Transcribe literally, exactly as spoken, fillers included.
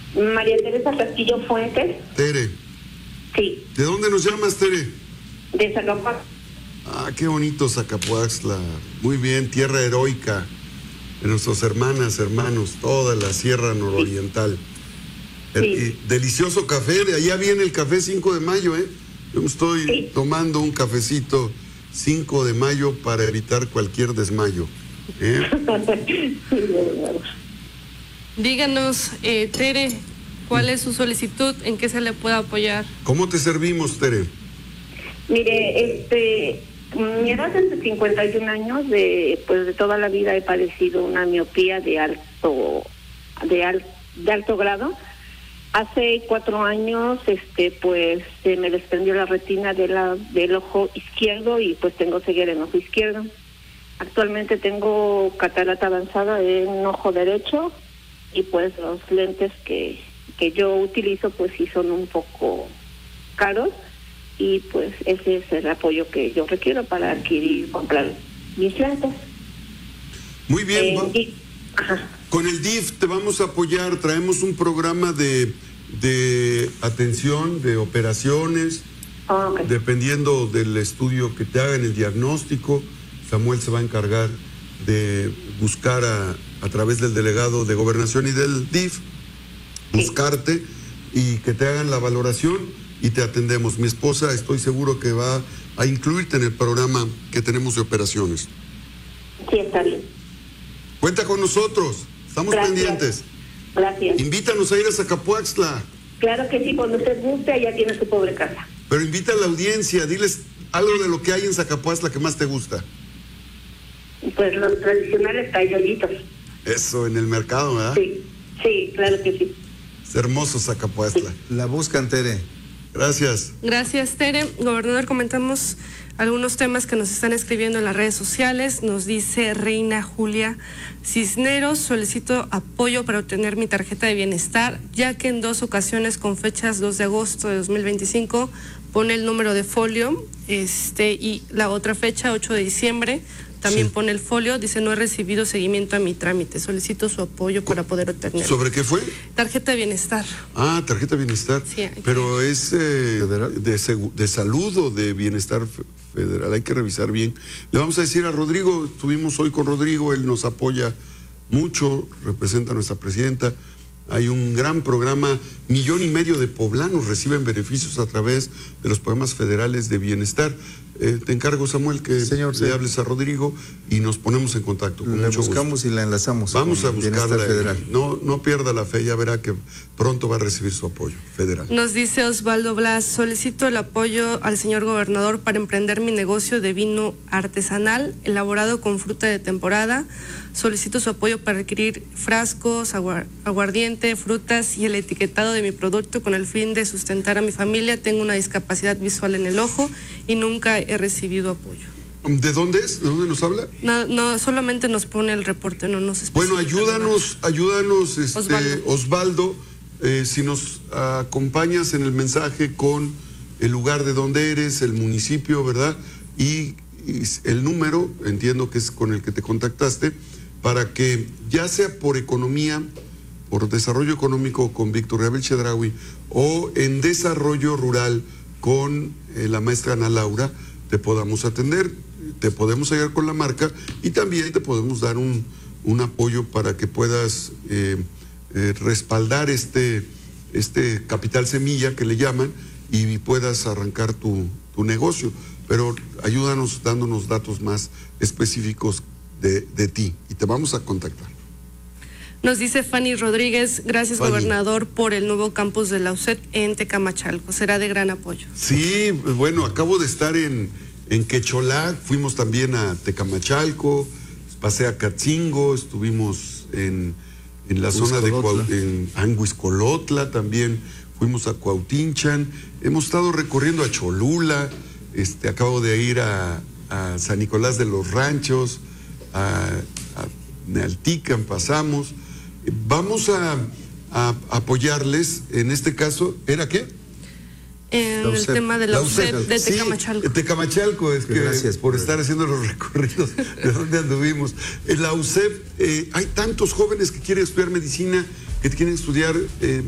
María Teresa Castillo Fuentes. Tere. Sí. ¿De dónde nos llamas, Tere? De Zacapuaxtla. Ah, qué bonito Zacapuaxtla. Muy bien, tierra heroica de nuestras hermanas, hermanos, toda la sierra nororiental. Sí. El, delicioso café, de allá viene el café cinco de mayo, ¿eh? Yo me estoy sí. tomando un cafecito cinco de mayo para evitar cualquier desmayo. ¿eh? Díganos, eh, Tere, ¿cuál es su solicitud? ¿En qué se le puede apoyar? ¿Cómo te servimos, Tere? Mire, este, mi edad es de cincuenta y un años, de, pues de toda la vida he padecido una miopía de alto, de, al, de alto grado. Hace cuatro años, este, pues se me desprendió la retina de la, del ojo izquierdo y pues tengo ceguera en ojo izquierdo. Actualmente tengo catarata avanzada en ojo derecho y pues los lentes que, que yo utilizo pues sí son un poco caros y pues ese es el apoyo que yo requiero para adquirir, comprar mis lentes. Muy bien, eh, y, ajá. Con el D I F te vamos a apoyar, traemos un programa de, de atención, de operaciones, oh, okay. Dependiendo del estudio que te hagan, el diagnóstico, Samuel se va a encargar de buscar a, a través del delegado de Gobernación y del D I F, buscarte y que te hagan la valoración y te atendemos. Mi esposa estoy seguro que va a incluirte en el programa que tenemos de operaciones. Sí, está bien. Cuenta con nosotros, estamos Gracias. pendientes. Gracias. Invítanos a ir a Zacapuaxtla. Claro que sí, cuando usted guste, allá tiene su pobre casa. Pero invita a la audiencia, diles algo de lo que hay en Zacapuaxtla que más te gusta. Pues los tradicionales cayolitos. Eso, en el mercado, ¿verdad? Sí, sí, claro que sí. Es hermoso Zacapuaxtla. Sí. La buscan, Tere. Gracias. Gracias, Tere. Gobernador, comentamos algunos temas que nos están escribiendo en las redes sociales. Nos dice Reina Julia Cisneros: solicito apoyo para obtener mi tarjeta de bienestar, ya que en dos ocasiones con fechas dos de agosto de dos mil veinticinco pone el número de folio, este, y la otra fecha, ocho de diciembre, también sí. pone el folio, dice no he recibido seguimiento a mi trámite, solicito su apoyo para poder obtener. ¿Sobre qué fue? Tarjeta de bienestar. Ah, tarjeta de bienestar. Sí, pero es eh, de, de salud o de bienestar federal, hay que revisar bien. Le vamos a decir a Rodrigo, estuvimos hoy con Rodrigo, él nos apoya mucho, representa a nuestra presidenta. Hay un gran programa, millón y medio de poblanos reciben beneficios a través de los programas federales de bienestar. Eh, te encargo, Samuel, que Señor, le sí. hables a Rodrigo y nos ponemos en contacto. Con la mucho buscamos gusto. y la enlazamos. Vamos a buscarla. Federal. No, no pierda la fe, ya verá que pronto va a recibir su apoyo federal. Nos dice Osvaldo Blas: solicito el apoyo al señor gobernador para emprender mi negocio de vino artesanal elaborado con fruta de temporada. Solicito su apoyo para adquirir frascos, aguardiente, frutas y el etiquetado de mi producto con el fin de sustentar a mi familia. Tengo una discapacidad visual en el ojo y nunca he recibido apoyo. ¿De dónde es? ¿De dónde nos habla? No, no, solamente nos pone el reporte, no nos especifica. Bueno, ayúdanos, ayúdanos, este, Osvaldo, Osvaldo eh, si nos acompañas en el mensaje con el lugar de donde eres, el municipio, ¿verdad? Y, y el número, entiendo que es con el que te contactaste, para que ya sea por economía, por desarrollo económico con Víctor Gabriel Chedraui o en desarrollo rural con eh, la maestra Ana Laura, te podamos atender, te podemos ayudar con la marca y también te podemos dar un, un apoyo para que puedas eh, eh, respaldar este, este capital semilla que le llaman y puedas arrancar tu, tu negocio. Pero ayúdanos dándonos datos más específicos De, de ti y te vamos a contactar. Nos dice Fanny Rodríguez: gracias, Fanny. gobernador, por el nuevo campus de la U C E D en Tecamachalco, será de gran apoyo. Sí, bueno, acabo de estar en, en Quecholá, fuimos también a Tecamachalco, pasé a Catzingo, estuvimos en, en la zona de Cuau, en Anguiscolotla también, fuimos a Cuautinchan, hemos estado recorriendo a Cholula, este, acabo de ir a, a San Nicolás de los Ranchos, a, a Nealtican pasamos. Vamos a, a apoyarles, en este caso, ¿era qué? En el tema de la, la U C E D de Tecamachalco. Sí, Tecamachalco, es que gracias por, por estar haciendo los recorridos de donde anduvimos. En la U C E D eh, hay tantos jóvenes que quieren estudiar medicina, que quieren estudiar... Eh,